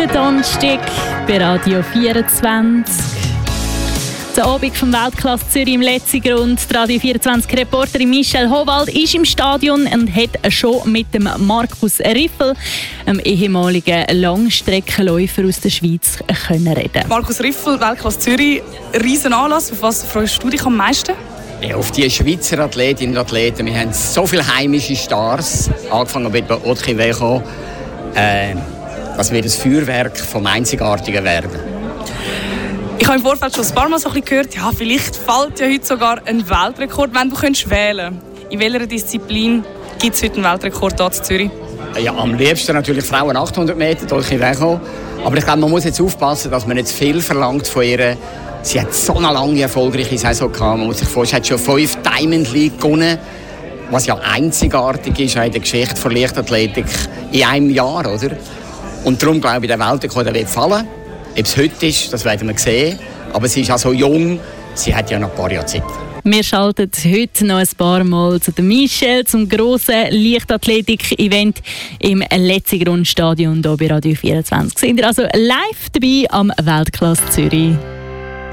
der Donnerstag bei Radio 24. Der Abend vom Weltklasse Zürich im letzten Grund. Die Radio 24-Reporterin Michelle Howald ist im Stadion und hat schon mit dem Markus Riffel, einem ehemaligen Langstreckenläufer aus der Schweiz, reden. Markus Riffel, Weltklasse Zürich, riesen Anlass. Auf was freust du dich am meisten? Ja, auf die Schweizer Athletinnen und Athleten. Wir haben so viele heimische Stars, angefangen mit Otki Wecho. Das wird ein Feuerwerk vom Einzigartigen werden. Ich habe im Vorfeld schon ein paar Mal so ein bisschen gehört, ja, vielleicht fällt ja heute sogar ein Weltrekord, wenn du wählen könntest. In welcher Disziplin gibt es heute einen Weltrekord hier in Zürich? Ja, am liebsten natürlich Frauen 800 Meter, Otki Wecho. Aber ich glaube, man muss jetzt aufpassen, dass man nicht zu viel verlangt von ihr. Sie hat so eine lange, erfolgreiche Saison gehabt. Man muss sich vorstellen, sie hat schon 5 Diamond League gewonnen, was ja einzigartig ist in der Geschichte der Leichtathletik in einem Jahr, oder? Und darum glaube ich, der Weltrekord wird fallen. Ob es heute ist, das werden wir sehen. Aber sie ist auch so jung, sie hat ja noch ein paar Jahre Zeit. Wir schalten heute noch ein paar Mal zu der Michelle, zum grossen Leichtathletik-Event im Letzigrundstadion hier bei Radio 24. Sind ihr also live dabei am Weltklasse Zürich?